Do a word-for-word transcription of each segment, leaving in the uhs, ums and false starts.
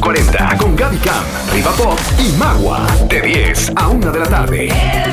cuarenta con Gaby Cam, Riva Pop y Magua. De diez a una de la tarde.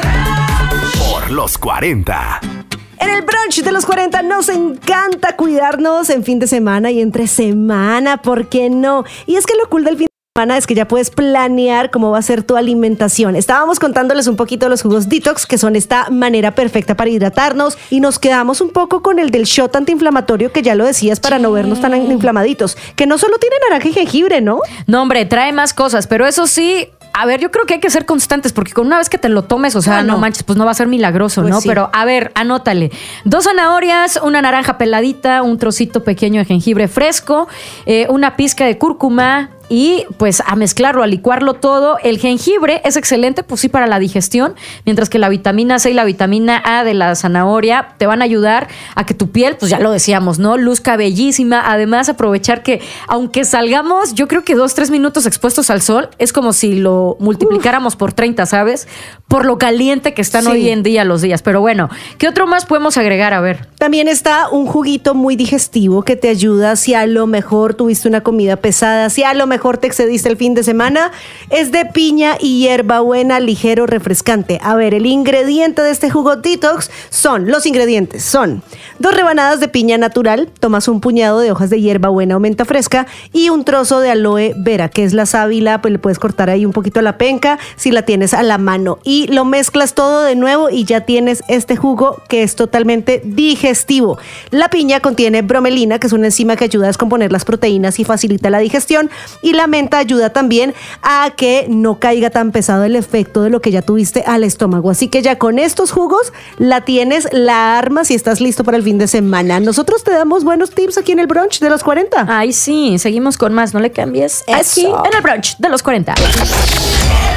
Por los cuarenta. En el brunch de los cuarenta nos encanta cuidarnos en fin de semana y entre semana, ¿por qué no? Y es que lo cool del fin de semana es que ya puedes planear cómo va a ser tu alimentación. Estábamos contándoles un poquito de los jugos detox, que son esta manera perfecta para hidratarnos, y nos quedamos un poco con el del shot antiinflamatorio, que ya lo decías, para no vernos tan inflamaditos, que no solo tiene naranja y jengibre, ¿no? No, hombre, trae más cosas, pero eso sí... A ver, yo creo que hay que ser constantes, porque con una vez que te lo tomes, o sea, no, no manches, pues no va a ser milagroso, pues ¿no? Sí. Pero, a ver, anótale. Dos zanahorias, una naranja peladita, un trocito pequeño de jengibre fresco, eh, una pizca de cúrcuma, y pues a mezclarlo, a licuarlo todo. El jengibre es excelente, pues sí, para la digestión, mientras que la vitamina C y la vitamina A de la zanahoria te van a ayudar a que tu piel, pues ya lo decíamos, ¿no? Luzca bellísima. Además, aprovechar que aunque salgamos, yo creo que dos, tres minutos expuestos al sol, es como si lo multiplicáramos Uf. por treinta, ¿sabes? Por lo caliente que están sí. hoy en día los días. Pero bueno, ¿qué otro más podemos agregar? A ver. También está un juguito muy digestivo que te ayuda si a lo mejor tuviste una comida pesada, si a lo mejor mejor te excediste el fin de semana. Es de piña y hierbabuena, ligero, refrescante. A ver, el ingrediente de este jugo detox son, los ingredientes son dos rebanadas de piña natural, tomas un puñado de hojas de hierbabuena o menta fresca y un trozo de aloe vera, que es la sábila, pues le puedes cortar ahí un poquito la penca si la tienes a la mano, y lo mezclas todo de nuevo y ya tienes este jugo que es totalmente digestivo. La piña contiene bromelina, que es una enzima que ayuda a descomponer las proteínas y facilita la digestión, y la menta ayuda también a que no caiga tan pesado el efecto de lo que ya tuviste al estómago. Así que ya con estos jugos la tienes, la armas y estás listo para el fin de semana. Nosotros te damos buenos tips aquí en el brunch de los cuarenta. Ay, sí, seguimos con más, no le cambies. Eso. Aquí en el brunch de los cuarenta.